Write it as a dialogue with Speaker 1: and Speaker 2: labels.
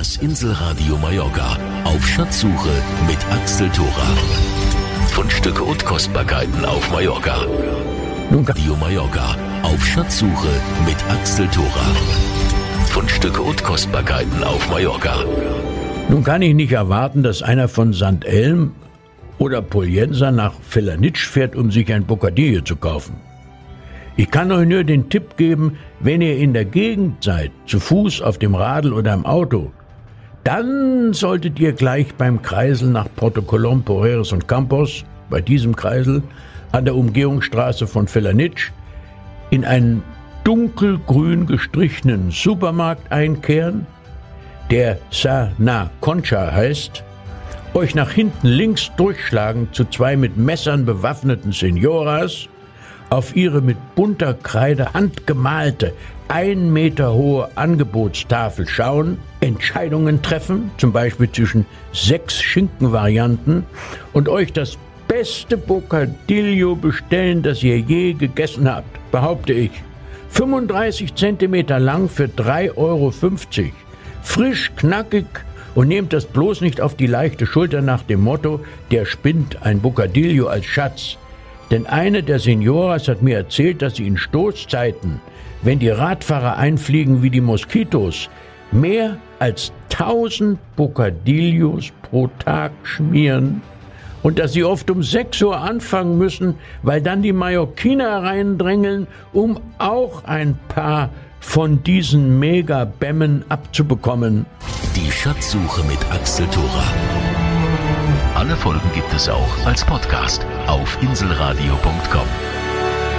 Speaker 1: Das Inselradio Mallorca auf Schatzsuche mit Axel Thora. Fundstücke und Kostbarkeiten auf Mallorca. Radio Mallorca auf Schatzsuche mit Axel Thora. Fundstücke und Kostbarkeiten auf Mallorca.
Speaker 2: Nun kann ich nicht erwarten, dass einer von St. Elm oder Pollensa nach Felanitsch fährt, um sich ein Bocadillo zu kaufen. Ich kann euch nur den Tipp geben, wenn ihr in der Gegend seid, zu Fuß, auf dem Radl oder im Auto, dann solltet ihr gleich beim Kreisel nach Porto Colom, Porreres und Campos, bei diesem Kreisel, an der Umgehungsstraße von Felanitsch, in einen dunkelgrün gestrichenen Supermarkt einkehren, der Sa Na Concha heißt, euch nach hinten links durchschlagen zu zwei mit Messern bewaffneten Senioras, auf ihre mit bunter Kreide handgemalte, 1 Meter hohe Angebotstafel schauen, Entscheidungen treffen, zum Beispiel zwischen 6 Schinkenvarianten, und euch das beste Bocadillo bestellen, das ihr je gegessen habt, behaupte ich. 35 Zentimeter lang für 3,50 Euro. Frisch, knackig, und nehmt das bloß nicht auf die leichte Schulter nach dem Motto, der spinnt ein Bocadillo als Schatz. Denn eine der Senioras hat mir erzählt, dass sie in Stoßzeiten, wenn die Radfahrer einfliegen wie die Moskitos, mehr als 1000 Bocadillos pro Tag schmieren und dass sie oft um 6 Uhr anfangen müssen, weil dann die Mallorquiner reindrängeln, um auch ein paar von diesen Megabämmen abzubekommen.
Speaker 1: Die Schatzsuche mit Axel Thora. Alle Folgen gibt es auch als Podcast auf inselradio.com.